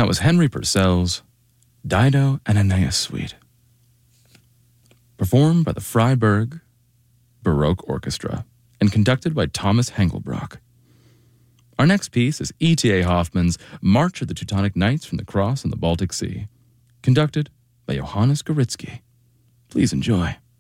That was Henry Purcell's Dido and Aeneas Suite, performed by the Freiburg Baroque Orchestra and conducted by Thomas Hengelbrock. Our next piece is E.T.A. Hoffmann's March of the Teutonic Knights from the Cross in the Baltic Sea, conducted by Johannes Gorizki. Please enjoy.